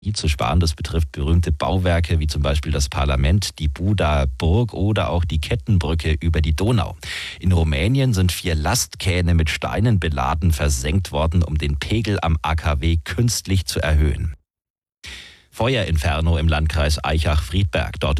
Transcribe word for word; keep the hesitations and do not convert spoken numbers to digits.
zu sparen. Das betrifft berühmte Bauwerke wie zum Beispiel das Parlament, die Buda Burg oder auch die Kettenbrücke über die Donau. In Rumänien sind vier Lastkähne mit Steinen beladen versenkt worden, um den Pegel am A K W künstlich zu erhöhen. Feuerinferno im Landkreis Aichach-Friedberg. Dort